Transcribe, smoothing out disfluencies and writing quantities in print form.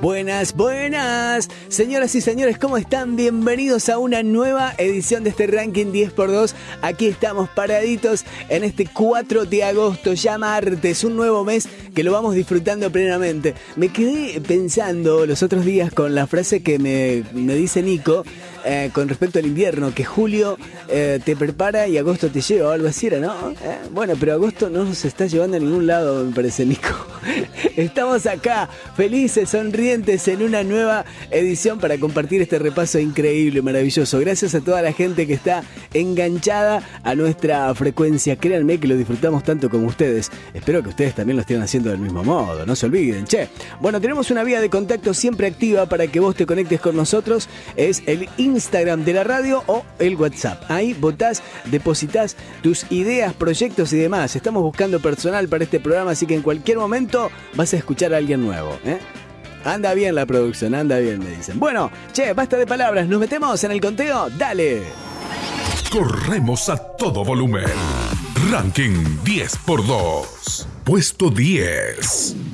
Buenas, buenas. Señoras y señores, ¿cómo están? Bienvenidos a una nueva edición de este ranking 10x2. Aquí estamos paraditos en este 4 de agosto, ya martes, un nuevo mes que lo vamos disfrutando plenamente. Me quedé pensando los otros días con la frase que me dice Nico con respecto al invierno, que julio te prepara y agosto te lleva, o algo así era, ¿no? Bueno, pero agosto no nos está llevando a ningún lado, me parece, Nico. Estamos acá, felices, sonrientes, en una nueva edición para compartir este repaso increíble, maravilloso. Gracias a toda la gente que está enganchada a nuestra frecuencia. Créanme que lo disfrutamos tanto como ustedes. Espero que ustedes también lo estén haciendo del mismo modo, no se olviden, che. Bueno, tenemos una vía de contacto siempre activa para que vos te conectes con nosotros. Es el Instagram de la radio o el WhatsApp. Ahí votás, depositas tus ideas, proyectos y demás. Estamos buscando personal para este programa, así que en cualquier momento vas a escuchar a alguien nuevo, ¿eh? Anda bien la producción, anda bien, me dicen. Bueno, che, basta de palabras, ¿nos metemos en el conteo? ¡Dale! Corremos a todo volumen. Ranking 10x2. Puesto 10.